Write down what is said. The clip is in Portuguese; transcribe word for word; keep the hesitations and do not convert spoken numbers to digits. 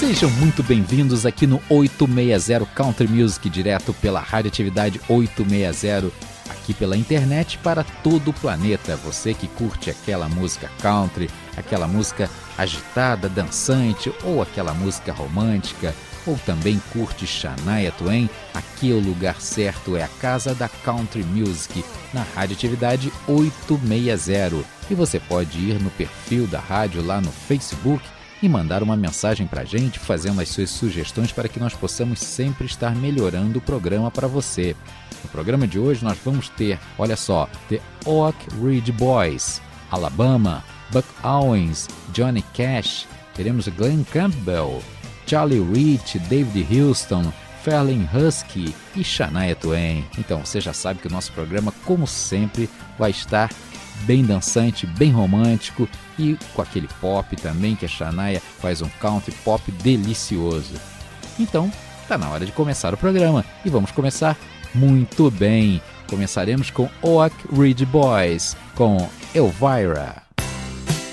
Sejam muito bem-vindos aqui no oitocentos e sessenta Country Music, direto pela Radioatividade oitocentos e sessenta, aqui pela internet para todo o planeta. Você que curte aquela música country, aquela música agitada, dançante, ou aquela música romântica, ou também curte Shania Twain, aqui é o lugar certo, é a casa da Country Music, na Radioatividade oitocentos e sessenta. E você pode ir no perfil da rádio lá no Facebook e mandar uma mensagem para a gente, fazendo as suas sugestões para que nós possamos sempre estar melhorando o programa para você. No programa de hoje nós vamos ter, olha só, The Oak Ridge Boys, Alabama, Buck Owens, Johnny Cash, teremos Glenn Campbell, Charlie Rich, David Houston, Ferlin Husky e Shania Twain. Então você já sabe que o nosso programa, como sempre, vai estar bem dançante, bem romântico e com aquele pop também, que a Shania faz um country pop delicioso. Então, tá na hora de começar o programa e vamos começar muito bem. Começaremos com Oak Ridge Boys, com Elvira.